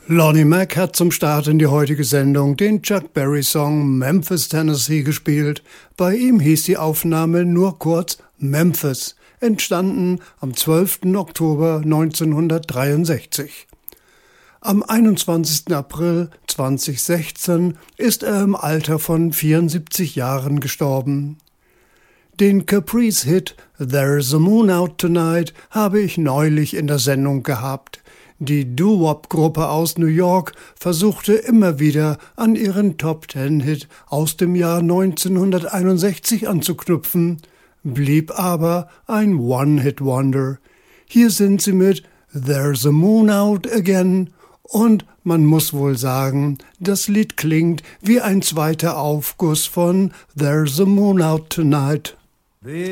Lonnie Mac hat zum Start in die heutige Sendung den Chuck Berry-Song Memphis, Tennessee gespielt. Bei ihm hieß die Aufnahme nur kurz Memphis, entstanden am 12. Oktober 1963. Am 21. April 2016 ist er im Alter von 74 Jahren gestorben. Den Caprice-Hit There's a Moon Out Tonight habe ich neulich in der Sendung gehabt. Die Doo-Wop-Gruppe aus New York versuchte immer wieder an ihren Top-10-Hit aus dem Jahr 1961 anzuknüpfen, blieb aber ein One-Hit-Wonder. Hier sind sie mit There's a Moon Out Again und man muss wohl sagen, das Lied klingt wie ein zweiter Aufguss von There's a Moon Out Tonight.